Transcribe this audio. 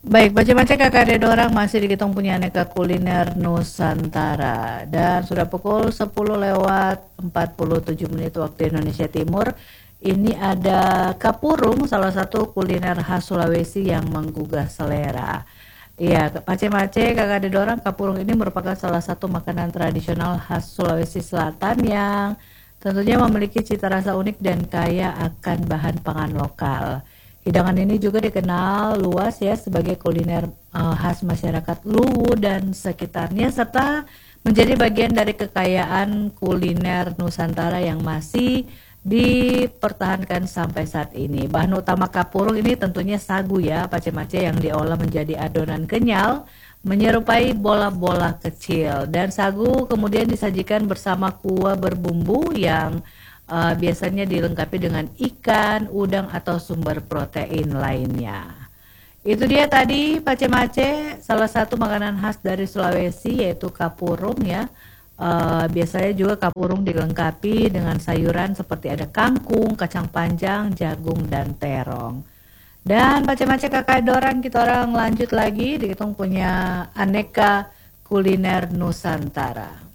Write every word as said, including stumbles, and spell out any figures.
Baik, macam-macam kakak ada orang masih di kita punya aneka kuliner Nusantara dan sudah pukul sepuluh lewat empat puluh tujuh menit waktu Indonesia Timur. Ini ada kapurung, salah satu kuliner khas Sulawesi yang menggugah selera. Iya, pace-mace kakak ada orang kapurung ini merupakan salah satu makanan tradisional khas Sulawesi Selatan yang tentunya memiliki cita rasa unik dan kaya akan bahan pangan lokal. Hidangan ini juga dikenal luas ya sebagai kuliner uh, khas masyarakat Luwu dan sekitarnya serta menjadi bagian dari kekayaan kuliner Nusantara yang masih dipertahankan sampai saat ini. Bahan utama kapurung ini tentunya sagu ya, pace-mace yang diolah menjadi adonan kenyal menyerupai bola-bola kecil dan sagu kemudian disajikan bersama kuah berbumbu yang Uh, biasanya dilengkapi dengan ikan, udang atau sumber protein lainnya. Itu dia tadi pace-mace, salah satu makanan khas dari Sulawesi yaitu kapurung ya. Uh, biasanya juga kapurung dilengkapi dengan sayuran seperti ada kangkung, kacang panjang, jagung dan terong. Dan pace-mace kakak Doran kita orang lanjut lagi, kita punya aneka kuliner Nusantara.